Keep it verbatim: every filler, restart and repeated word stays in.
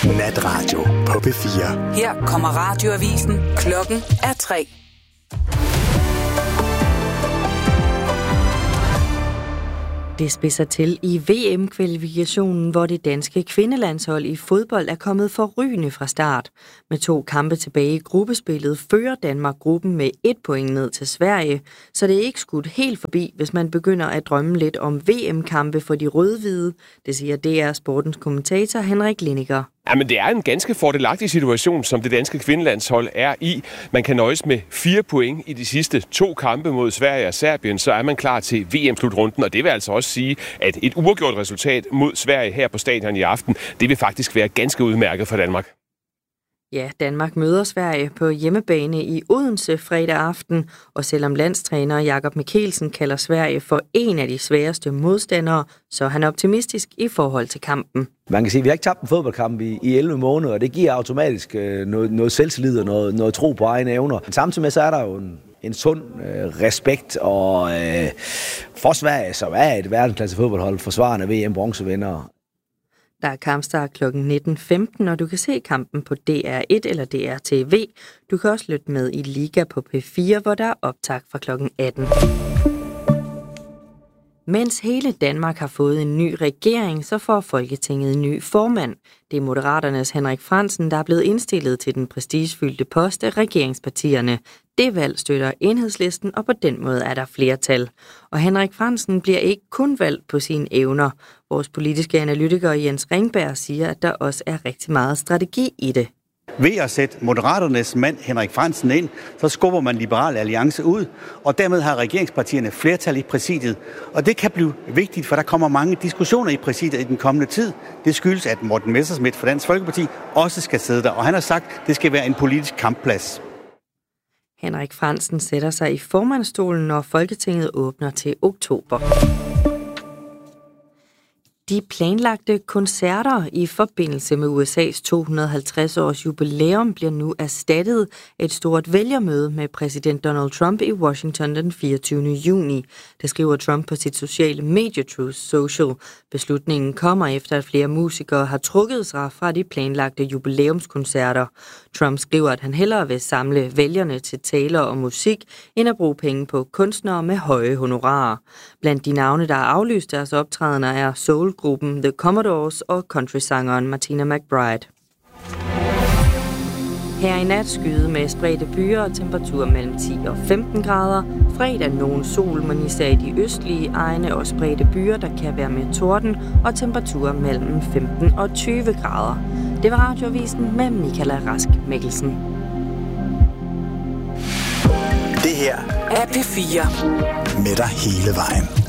Natradio på P fire. Her kommer radioavisen. Klokken er tre. Det spidser til i V M-kvalifikationen, hvor det danske kvindelandshold i fodbold er kommet forrygende fra start. Med to kampe tilbage i gruppespillet fører Danmark gruppen med et point ned til Sverige, så det er ikke skudt helt forbi, hvis man begynder at drømme lidt om V M-kampe for de rød-hvide. Det siger D R Sportens kommentator Henrik Linniger. Ja, men det er en ganske fordelagtig situation, som det danske kvindelandshold er i. Man kan nøjes med fire point i de sidste to kampe mod Sverige og Serbien, så er man klar til V M-slutrunden, og det vil altså også sige, at et uafgjort resultat mod Sverige her på stadion i aften, det vil faktisk være ganske udmærket for Danmark. Ja, Danmark møder Sverige på hjemmebane i Odense fredag aften, og selvom landstræner Jakob Mikkelsen kalder Sverige for en af de sværeste modstandere, så er han optimistisk i forhold til kampen. Man kan sige, at vi har ikke tabt en fodboldkamp i, i elleve måneder, og det giver automatisk øh, noget, noget selvtillid og noget, noget tro på egne evner. Samtidig med så er der jo en, en sund øh, respekt og øh, for Sverige, som er et verdensklasse fodboldhold, forsvarende V M-bronzevinder. Der er kampstart klokken nitten femten, og du kan se kampen på D R et eller D R T V. Du kan også lytte med i Liga på P fire, hvor der er optag fra klokken atten. Mens hele Danmark har fået en ny regering, så får Folketinget en ny formand. Det er Moderaternes Henrik Frandsen, der er blevet indstillet til den prestigefyldte post af regeringspartierne. Det valg støtter Enhedslisten, og på den måde er der flertal. Og Henrik Frandsen bliver ikke kun valgt på sine evner. Vores politiske analytiker Jens Ringberg siger, at der også er rigtig meget strategi i det. Ved at sætte Moderaternes mand Henrik Frandsen ind, så skubber man Liberal Alliance ud, og dermed har regeringspartierne flertal i præsidiet. Og det kan blive vigtigt, for der kommer mange diskussioner i præsidiet i den kommende tid. Det skyldes, at Morten Messerschmidt fra Dansk Folkeparti også skal sidde der, og han har sagt, at det skal være en politisk kampplads. Henrik Frandsen sætter sig i formandsstolen, når Folketinget åbner til oktober. De planlagte koncerter i forbindelse med U S A's to hundrede og halvtreds års jubilæum bliver nu erstattet af et stort vælgermøde med præsident Donald Trump i Washington den fireogtyvende juni. Det skriver Trump på sit sociale medie Truth Social. Beslutningen kommer efter, at flere musikere har trukket sig fra de planlagte jubilæumskoncerter. Trump skriver, at han hellere vil samle vælgerne til taler og musik, end at bruge penge på kunstnere med høje honorarer. Blandt de navne, der har aflyst deres optrædener, er soulgruppen The Commodores og countrysangeren Martina McBride. Her i nat skyde med spredte byer og temperatur mellem ti og femten grader. Fredag nogen sol, men især i de østlige egne og spredte byer, der kan være med torden og temperaturer mellem femten og tyve grader. Det var Radioavisen med Michaela Rask Mikkelsen. Det her er P fire. Med dig hele vejen.